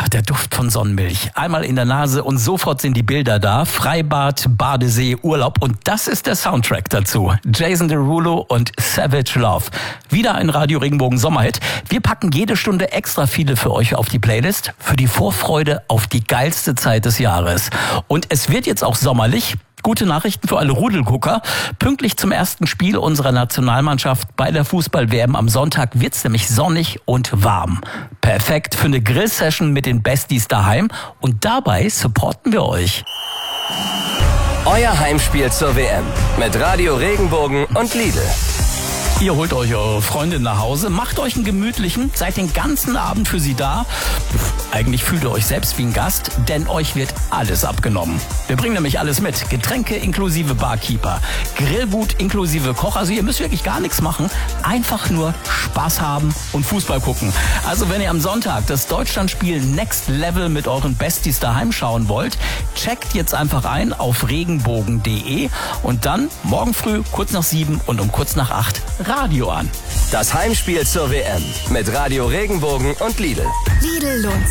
der Duft von Sonnenmilch. Einmal in der Nase und sofort sind die Bilder da. Freibad, Badesee, Urlaub und das ist der Soundtrack dazu. Jason Derulo und Savage Love. Wieder ein Radio Regenbogen Sommerhit. Wir packen jede Stunde extra viele für euch auf die Playlist für die Vorfreude auf die geilste Zeit des Jahres. Und es wird jetzt auch sommerlich. Gute Nachrichten für alle Rudelgucker. Pünktlich zum ersten Spiel unserer Nationalmannschaft bei der Fußball-WM am Sonntag wird's nämlich sonnig und warm. Perfekt für eine Grill-Session mit den Besties daheim. Und dabei supporten wir euch. Euer Heimspiel zur WM mit Radio Regenbogen und Lidl. Ihr holt euch eure Freundin nach Hause, macht euch einen gemütlichen, seid den ganzen Abend für sie da. Eigentlich fühlt ihr euch selbst wie ein Gast, denn euch wird alles abgenommen. Wir bringen nämlich alles mit. Getränke inklusive Barkeeper, Grillgut inklusive Koch. Also ihr müsst wirklich gar nichts machen. Einfach nur Spaß haben und Fußball gucken. Also wenn ihr am Sonntag das Deutschlandspiel Next Level mit euren Besties daheim schauen wollt, checkt jetzt einfach ein auf regenbogen.de und dann morgen früh kurz nach 7 und um kurz nach 8 Radio an. Das Heimspiel zur WM mit Radio Regenbogen und Lidl. Lidl lohnt